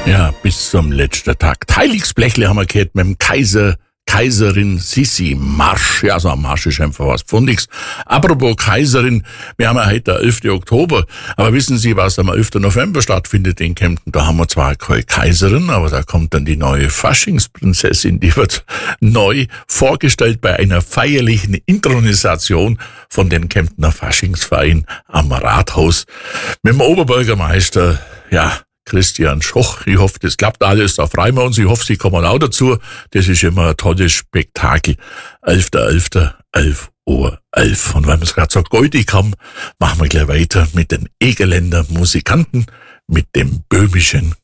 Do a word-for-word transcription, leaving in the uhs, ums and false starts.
Ja, bis zum letzten Tag. Heiligsblechle haben wir gehört mit dem Kaiser, Kaiserin Sissi Marsch. Ja, so ein Marsch ist einfach was Pfundiges. Apropos Kaiserin, wir haben ja heute den elften Oktober, aber wissen Sie, was am elften November stattfindet in Kempten? Da haben wir zwar keine Kaiserin, aber da kommt dann die neue Faschingsprinzessin, die wird neu vorgestellt bei einer feierlichen Inthronisation von den Kemptener Faschingsverein am Rathaus mit dem Oberbürgermeister, ja, Christian Schoch. Ich hoffe, das klappt alles. Da freuen wir uns. Ich hoffe, Sie kommen auch dazu. Das ist immer ein tolles Spektakel. elfter elfter elf Uhr elf. Und weil wir es gerade so goldig haben, machen wir gleich weiter mit den Egerländer Musikanten, mit dem böhmischen